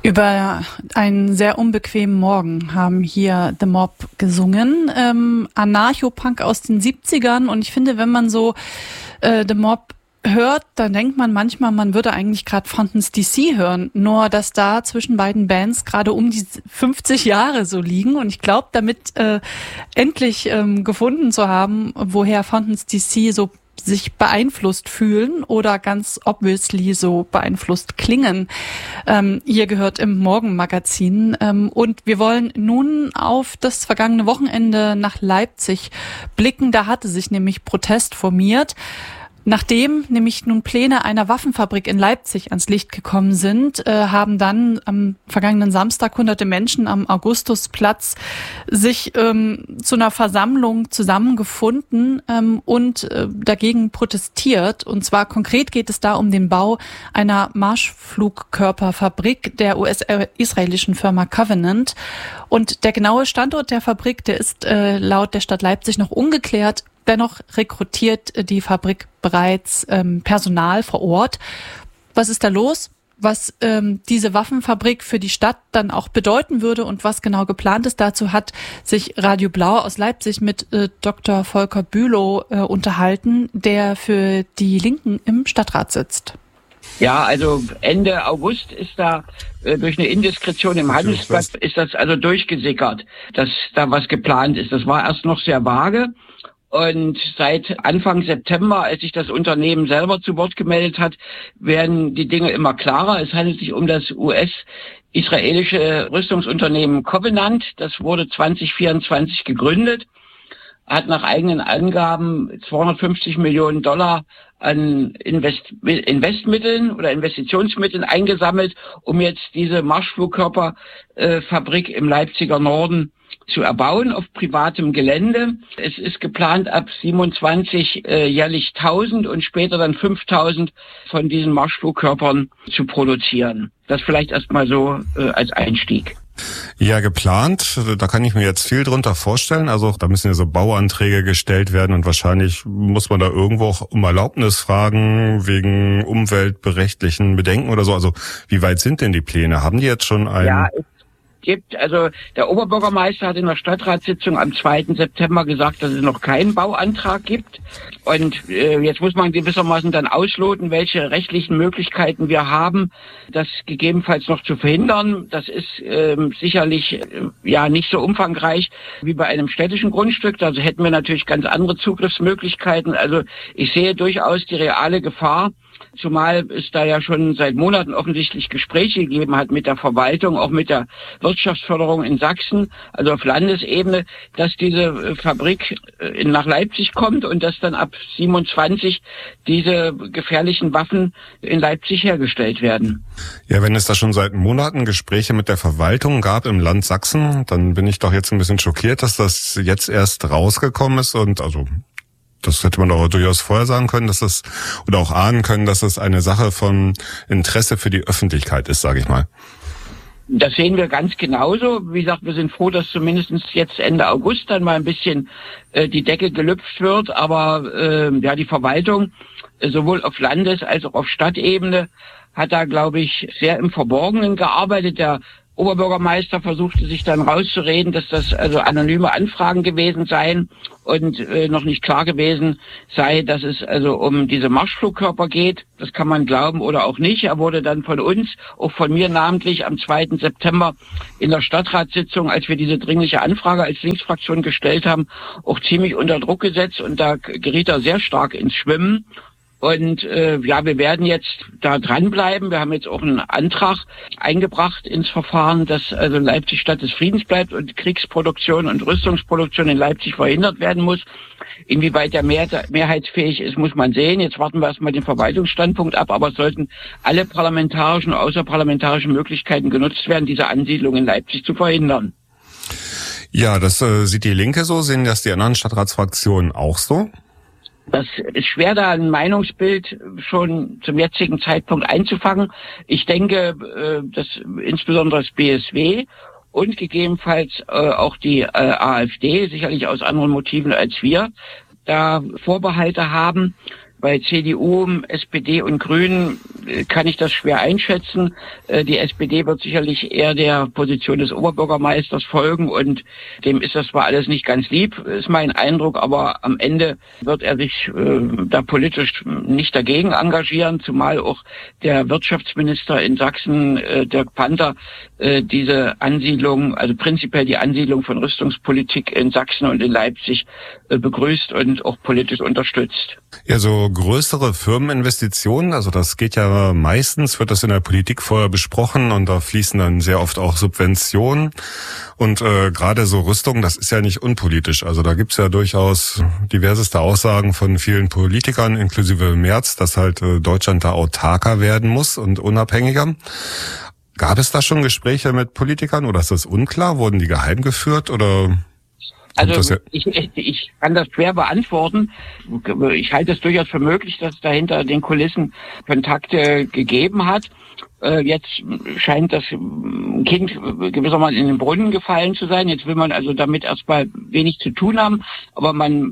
Über einen sehr unbequemen Morgen haben hier The Mob gesungen. Anarcho-Punk aus den 70ern. Und ich finde, wenn man so The Mob hört, dann denkt man manchmal, man würde eigentlich gerade Fountains DC hören. Nur, dass da zwischen beiden Bands gerade um die 50 Jahre so liegen. Und ich glaube, damit endlich gefunden zu haben, woher Fountains DC so sich beeinflusst fühlen oder ganz obviously so beeinflusst klingen. Hier gehört im Morgenmagazin. Und wir wollen nun auf das vergangene Wochenende nach Leipzig blicken. Da hatte sich nämlich Protest formiert. Nachdem nämlich nun Pläne einer Waffenfabrik in Leipzig ans Licht gekommen sind, haben dann am vergangenen Samstag hunderte Menschen am Augustusplatz sich zu einer Versammlung zusammengefunden und dagegen protestiert. Und zwar konkret geht es da um den Bau einer Marschflugkörperfabrik der US-israelischen Firma Covenant. Und der genaue Standort der Fabrik, der ist laut der Stadt Leipzig noch ungeklärt. Dennoch rekrutiert die Fabrik bereits Personal vor Ort. Was ist da los? Was diese Waffenfabrik für die Stadt dann auch bedeuten würde und was genau geplant ist, dazu hat sich Radio Blau aus Leipzig mit Dr. Volker Bülow unterhalten, der für die Linken im Stadtrat sitzt. Ja, also Ende August ist da durch eine Indiskretion im Handelsblatt ist das also durchgesickert, dass da was geplant ist. Das war erst noch sehr vage. Und seit Anfang September, als sich das Unternehmen selber zu Wort gemeldet hat, werden die Dinge immer klarer. Es handelt sich um das US-israelische Rüstungsunternehmen Covenant. Das wurde 2024 gegründet, hat nach eigenen Angaben $250 Millionen an Investmitteln oder Investitionsmitteln eingesammelt, um jetzt diese Marschflugkörperfabrik im Leipziger Norden zu erbauen auf privatem Gelände. Es ist geplant, ab 27 jährlich 1000 und später dann 5000 von diesen Marschflugkörpern zu produzieren. Das vielleicht erstmal so als Einstieg. Ja, geplant, da kann ich mir jetzt viel drunter vorstellen. Also da müssen ja so Bauanträge gestellt werden und wahrscheinlich muss man da irgendwo auch um Erlaubnis fragen wegen umweltberechtlichen Bedenken oder so. Also wie weit sind denn die Pläne? Haben die jetzt schon einen... Ja, also der Oberbürgermeister hat in der Stadtratssitzung am 2. September gesagt, dass es noch keinen Bauantrag gibt. Und jetzt muss man gewissermaßen dann ausloten, welche rechtlichen Möglichkeiten wir haben, das gegebenenfalls noch zu verhindern. Das ist sicherlich ja nicht so umfangreich wie bei einem städtischen Grundstück. Also hätten wir natürlich ganz andere Zugriffsmöglichkeiten. Also ich sehe durchaus die reale Gefahr, zumal es da ja schon seit Monaten offensichtlich Gespräche gegeben hat mit der Verwaltung, auch mit der Wirtschaftsförderung in Sachsen, also auf Landesebene, dass diese Fabrik nach Leipzig kommt und dass dann ab 27 diese gefährlichen Waffen in Leipzig hergestellt werden. Ja, wenn es da schon seit Monaten Gespräche mit der Verwaltung gab im Land Sachsen, dann bin ich doch jetzt ein bisschen schockiert, dass das jetzt erst rausgekommen ist und also... Das hätte man doch durchaus vorher sagen können, dass das oder auch ahnen können, dass das eine Sache von Interesse für die Öffentlichkeit ist, sage ich mal. Das sehen wir ganz genauso. Wie gesagt, wir sind froh, dass zumindest jetzt Ende August dann mal ein bisschen die Decke gelüpft wird. Aber ja, die Verwaltung sowohl auf Landes- als auch auf Stadtebene hat da, glaube ich, sehr im Verborgenen gearbeitet. Der Oberbürgermeister versuchte sich dann rauszureden, dass das also anonyme Anfragen gewesen seien und noch nicht klar gewesen sei, dass es also um diese Marschflugkörper geht. Das kann man glauben oder auch nicht. Er wurde dann von uns, auch von mir namentlich, am 2. September in der Stadtratssitzung, als wir diese dringliche Anfrage als Linksfraktion gestellt haben, auch ziemlich unter Druck gesetzt und da geriet er sehr stark ins Schwimmen. Und ja, wir werden jetzt da dranbleiben. Wir haben jetzt auch einen Antrag eingebracht ins Verfahren, dass also Leipzig Stadt des Friedens bleibt und Kriegsproduktion und Rüstungsproduktion in Leipzig verhindert werden muss. Inwieweit der mehrheitsfähig ist, muss man sehen. Jetzt warten wir erstmal den Verwaltungsstandpunkt ab, aber es sollten alle parlamentarischen und außerparlamentarischen Möglichkeiten genutzt werden, diese Ansiedlung in Leipzig zu verhindern. Ja, das sieht die Linke so. Sehen das die anderen Stadtratsfraktionen auch so? Das ist schwer, da ein Meinungsbild schon zum jetzigen Zeitpunkt einzufangen. Ich denke, dass insbesondere das BSW und gegebenenfalls auch die AfD, sicherlich aus anderen Motiven als wir, da Vorbehalte haben, Bei CDU, SPD und Grünen kann ich das schwer einschätzen. Die SPD wird sicherlich eher der Position des Oberbürgermeisters folgen und dem ist das zwar alles nicht ganz lieb, ist mein Eindruck, aber am Ende wird er sich da politisch nicht dagegen engagieren, zumal auch der Wirtschaftsminister in Sachsen, Dirk Panther, diese Ansiedlung, also prinzipiell die Ansiedlung von Rüstungspolitik in Sachsen und in Leipzig begrüßt und auch politisch unterstützt. Ja, so größere Firmeninvestitionen, also das geht ja meistens, wird das in der Politik vorher besprochen und da fließen dann sehr oft auch Subventionen und gerade so Rüstung, das ist ja nicht unpolitisch. Also da gibt's ja durchaus diverseste Aussagen von vielen Politikern, inklusive Merz, dass halt Deutschland da autarker werden muss und unabhängiger. Gab es da schon Gespräche mit Politikern oder ist das unklar? Wurden die geheim geführt oder? Also ich kann das schwer beantworten. Ich halte es durchaus für möglich, dass es dahinter den Kulissen Kontakte gegeben hat. Jetzt scheint das Kind gewissermaßen in den Brunnen gefallen zu sein. Jetzt will man also damit erstmal wenig zu tun haben, aber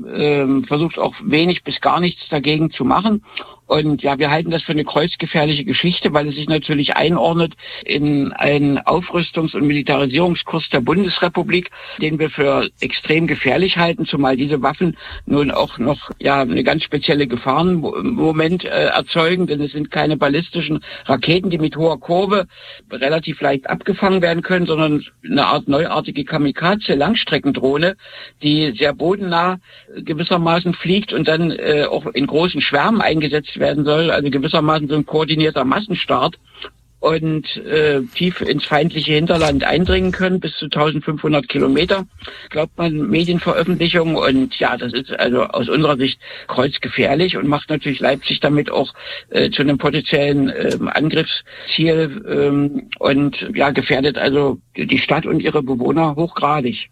man versucht auch wenig bis gar nichts dagegen zu machen. Und ja, wir halten das für eine kreuzgefährliche Geschichte, weil es sich natürlich einordnet in einen Aufrüstungs- und Militarisierungskurs der Bundesrepublik, den wir für extrem gefährlich halten, zumal diese Waffen nun auch noch eine ganz spezielle Gefahrenmoment erzeugen, denn es sind keine ballistischen Raketen, die mit hoher Kurve relativ leicht abgefangen werden können, sondern eine Art neuartige Kamikaze-Langstreckendrohne, die sehr bodennah gewissermaßen fliegt und dann auch in großen Schwärmen eingesetzt werden soll, also gewissermaßen so ein koordinierter Massenstart und tief ins feindliche Hinterland eindringen können, bis zu 1500 Kilometer, glaubt man Medienveröffentlichungen. Und ja, das ist also aus unserer Sicht kreuzgefährlich und macht natürlich Leipzig damit auch zu einem potenziellen Angriffsziel und ja, gefährdet also die Stadt und ihre Bewohner hochgradig.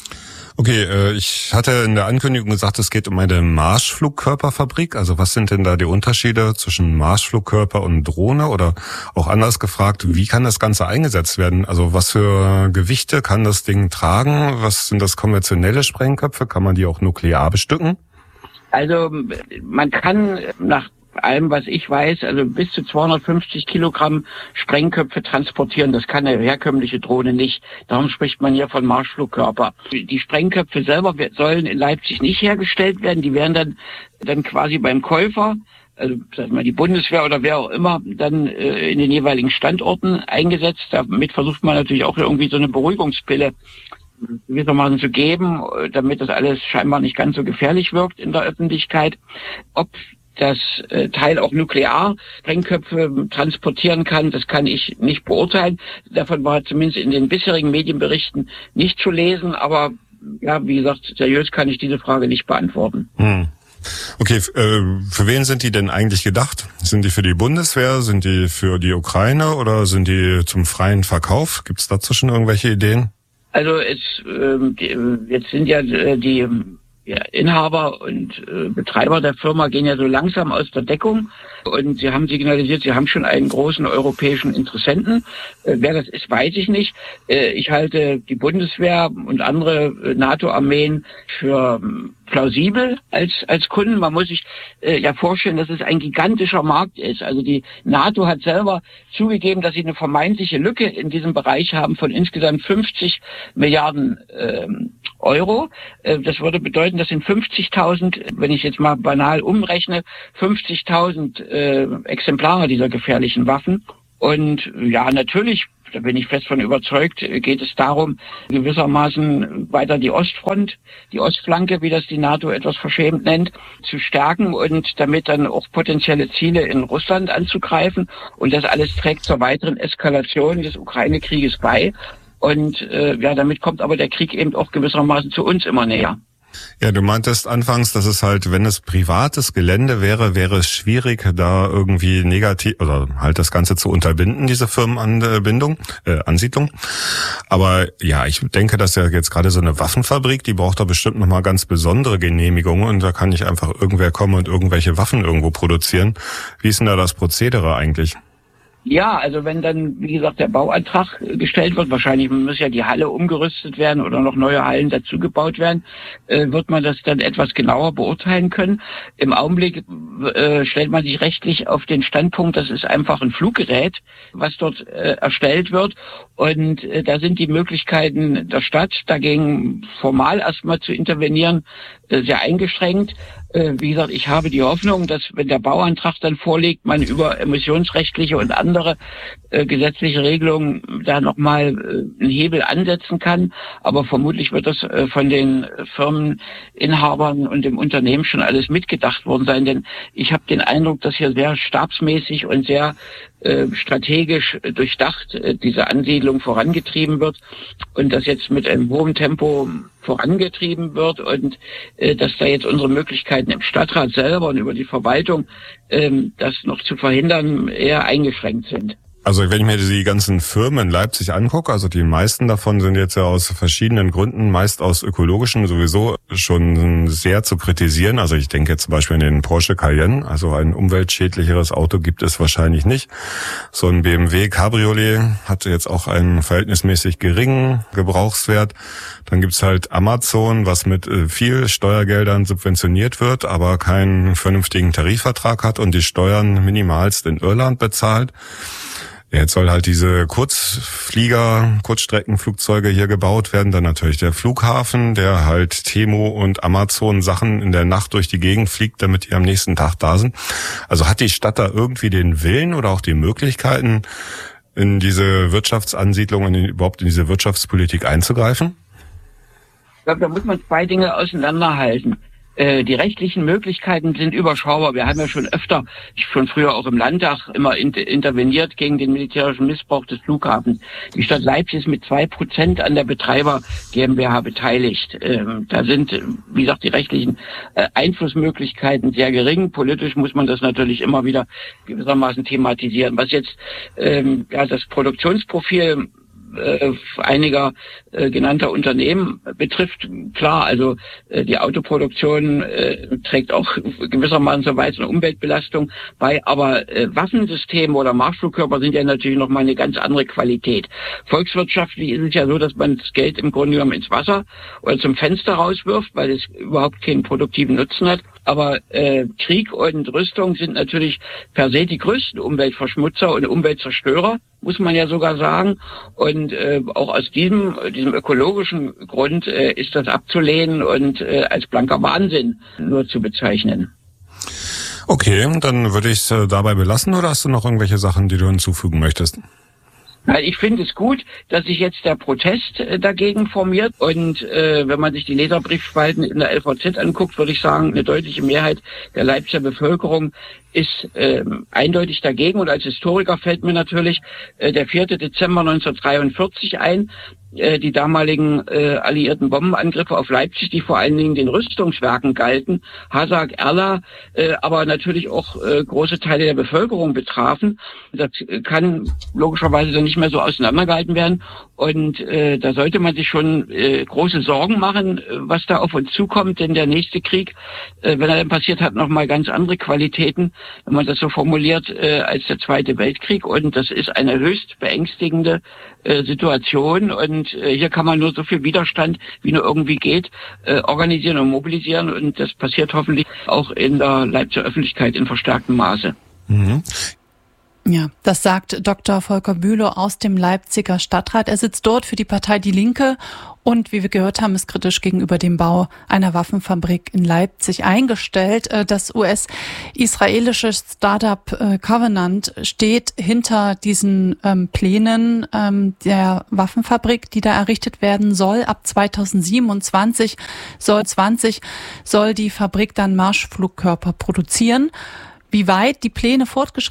Okay, ich hatte in der Ankündigung gesagt, es geht um eine Marschflugkörperfabrik. Also was sind denn da die Unterschiede zwischen Marschflugkörper und Drohne? Oder auch anders gefragt, wie kann das Ganze eingesetzt werden? Also was für Gewichte kann das Ding tragen? Was sind das konventionelle Sprengköpfe? Kann man die auch nuklear bestücken? Also man kann nach allem, was ich weiß, also bis zu 250 Kilogramm Sprengköpfe transportieren. Das kann eine herkömmliche Drohne nicht. Darum spricht man hier von Marschflugkörper. Die Sprengköpfe selber sollen in Leipzig nicht hergestellt werden. Die werden dann quasi beim Käufer, also sag mal die Bundeswehr oder wer auch immer, dann in den jeweiligen Standorten eingesetzt. Damit versucht man natürlich auch irgendwie so eine Beruhigungspille gewissermaßen zu geben, damit das alles scheinbar nicht ganz so gefährlich wirkt in der Öffentlichkeit. Ob das Teil auch Nuklear-Sprengköpfe transportieren kann, das kann ich nicht beurteilen. Davon war zumindest in den bisherigen Medienberichten nicht zu lesen, aber ja, wie gesagt, seriös kann ich diese Frage nicht beantworten. Okay, für wen sind die denn eigentlich gedacht? Sind die für die Bundeswehr, sind die für die Ukraine oder sind die zum freien Verkauf? Gibt es dazu schon irgendwelche Ideen? Also jetzt sind ja die Inhaber und Betreiber der Firma gehen ja so langsam aus der Deckung und sie haben signalisiert, sie haben schon einen großen europäischen Interessenten. Wer das ist, weiß ich nicht. Ich halte die Bundeswehr und andere NATO-Armeen für plausibel als Kunden. Man muss sich ja vorstellen, dass es ein gigantischer Markt ist. Also die NATO hat selber zugegeben, dass sie eine vermeintliche Lücke in diesem Bereich haben von insgesamt 50 Milliarden Euro. Das würde bedeuten, dass in 50.000, wenn ich jetzt mal banal umrechne, 50.000 Exemplare dieser gefährlichen Waffen. Und ja, natürlich, da bin ich fest von überzeugt, geht es darum, gewissermaßen weiter die Ostfront, die Ostflanke, wie das die NATO etwas verschämt nennt, zu stärken und damit dann auch potenzielle Ziele in Russland anzugreifen. Und das alles trägt zur weiteren Eskalation des Ukraine-Krieges bei. Und ja, damit kommt aber der Krieg eben auch gewissermaßen zu uns immer näher. Ja, du meintest anfangs, dass es halt, wenn es privates Gelände wäre, wäre es schwierig, da irgendwie negativ oder halt das Ganze zu unterbinden, diese Firmenansiedlung. Aber ja, ich denke, dass ja jetzt gerade so eine Waffenfabrik, die braucht da bestimmt nochmal ganz besondere Genehmigungen und da kann nicht einfach irgendwer kommen und irgendwelche Waffen irgendwo produzieren. Wie ist denn da das Prozedere eigentlich? Ja, also wenn dann, wie gesagt, der Bauantrag gestellt wird, wahrscheinlich muss ja die Halle umgerüstet werden oder noch neue Hallen dazu gebaut werden, wird man das dann etwas genauer beurteilen können. Im Augenblick stellt man sich rechtlich auf den Standpunkt, das ist einfach ein Fluggerät, was dort erstellt wird. Und da sind die Möglichkeiten der Stadt, dagegen formal erstmal zu intervenieren, sehr eingeschränkt. Wie gesagt, ich habe die Hoffnung, dass, wenn der Bauantrag dann vorliegt, man über emissionsrechtliche und andere gesetzliche Regelungen da nochmal einen Hebel ansetzen kann. Aber vermutlich wird das von den Firmeninhabern und dem Unternehmen schon alles mitgedacht worden sein. Denn ich habe den Eindruck, dass hier sehr stabsmäßig und sehr strategisch durchdacht diese Ansiedlung vorangetrieben wird und das jetzt mit einem hohen Tempo vorangetrieben wird und dass da jetzt unsere Möglichkeiten im Stadtrat selber und über die Verwaltung das noch zu verhindern eher eingeschränkt sind. Also wenn ich mir die ganzen Firmen in Leipzig angucke, also die meisten davon sind jetzt ja aus verschiedenen Gründen, meist aus ökologischen, sowieso schon sehr zu kritisieren. Also ich denke jetzt zum Beispiel an den Porsche Cayenne, also ein umweltschädlicheres Auto gibt es wahrscheinlich nicht. So ein BMW Cabriolet hat jetzt auch einen verhältnismäßig geringen Gebrauchswert. Dann gibt's halt Amazon, was mit viel Steuergeldern subventioniert wird, aber keinen vernünftigen Tarifvertrag hat und die Steuern minimalst in Irland bezahlt. Jetzt soll halt diese Kurzstreckenflugzeuge hier gebaut werden. Dann natürlich der Flughafen, der halt Temu und Amazon Sachen in der Nacht durch die Gegend fliegt, damit die am nächsten Tag da sind. Also hat die Stadt da irgendwie den Willen oder auch die Möglichkeiten, in diese Wirtschaftsansiedlung, überhaupt in diese Wirtschaftspolitik einzugreifen? Ich glaube, da muss man zwei Dinge auseinanderhalten. Die rechtlichen Möglichkeiten sind überschaubar. Wir haben ja schon öfter, schon früher auch im Landtag, immer interveniert gegen den militärischen Missbrauch des Flughafens. Die Stadt Leipzig ist mit 2% an der Betreiber GmbH beteiligt. Da sind, wie gesagt, die rechtlichen Einflussmöglichkeiten sehr gering. Politisch muss man das natürlich immer wieder gewissermaßen thematisieren. Was jetzt das Produktionsprofil einiger genannter Unternehmen betrifft, klar, also die Autoproduktion trägt auch gewissermaßen zur weiteren Umweltbelastung bei, aber Waffensysteme oder Marschflugkörper sind ja natürlich nochmal eine ganz andere Qualität. Volkswirtschaftlich ist es ja so, dass man das Geld im Grunde genommen ins Wasser oder zum Fenster rauswirft, weil es überhaupt keinen produktiven Nutzen hat. Aber Krieg und Rüstung sind natürlich per se die größten Umweltverschmutzer und Umweltzerstörer, muss man ja sogar sagen. Und auch aus diesem ökologischen Grund ist das abzulehnen und als blanker Wahnsinn nur zu bezeichnen. Okay, dann würde ich es dabei belassen, oder hast du noch irgendwelche Sachen, die du hinzufügen möchtest? Ich finde es gut, dass sich jetzt der Protest dagegen formiert und wenn man sich die Leserbriefspalten in der LVZ anguckt, würde ich sagen, eine deutliche Mehrheit der Leipziger Bevölkerung ist eindeutig dagegen. Und als Historiker fällt mir natürlich der 4. Dezember 1943 ein, die damaligen alliierten Bombenangriffe auf Leipzig, die vor allen Dingen den Rüstungswerken galten, Hasag, Erla, aber natürlich auch große Teile der Bevölkerung betrafen. Das kann logischerweise dann nicht mehr so auseinandergehalten werden. Und da sollte man sich schon große Sorgen machen, was da auf uns zukommt, denn der nächste Krieg, wenn er dann passiert, hat nochmal ganz andere Qualitäten, wenn man das so formuliert, als der Zweite Weltkrieg. Und das ist eine höchst beängstigende Situation. Und hier kann man nur so viel Widerstand, wie nur irgendwie geht, organisieren und mobilisieren. Und das passiert hoffentlich auch in der Leipziger Öffentlichkeit in verstärktem Maße. Mhm. Ja, das sagt Dr. Volker Bülow aus dem Leipziger Stadtrat. Er sitzt dort für die Partei Die Linke und, wie wir gehört haben, ist kritisch gegenüber dem Bau einer Waffenfabrik in Leipzig eingestellt. Das US-israelische Startup Covenant steht hinter diesen Plänen der Waffenfabrik, die da errichtet werden soll. Ab 2027 soll die Fabrik dann Marschflugkörper produzieren. Wie weit die Pläne fortgeschritten